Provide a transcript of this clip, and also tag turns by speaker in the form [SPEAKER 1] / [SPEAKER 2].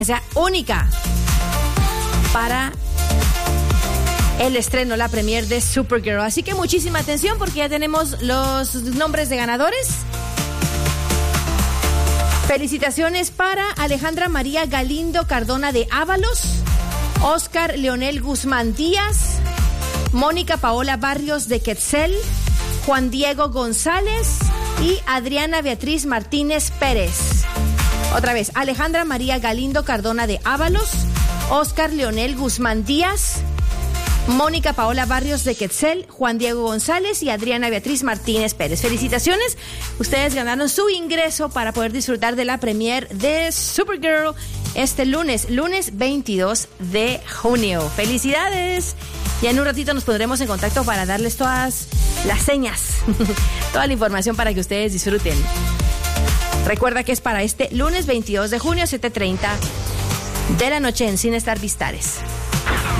[SPEAKER 1] sea única para el estreno, la premier de Supergirl. Así que muchísima atención porque ya tenemos los nombres de ganadores. Felicitaciones para Alejandra María Galindo Cardona de Ábalos, Oscar Leonel Guzmán Díaz, Mónica Paola Barrios de Quetzal, Juan Diego González y Adriana Beatriz Martínez Pérez. Otra vez, Alejandra María Galindo Cardona de Ábalos, Oscar Leonel Guzmán Díaz, Mónica Paola Barrios de Quetzal, Juan Diego González y Adriana Beatriz Martínez Pérez. Felicitaciones, ustedes ganaron su ingreso para poder disfrutar de la premier de Supergirl este lunes 22 de junio. ¡Felicidades! Ya en un ratito nos pondremos en contacto para darles todas las señas, toda la información para que ustedes disfruten. Recuerda que es para este lunes 22 de junio, 7:30 de la noche en Cinestar Vistares.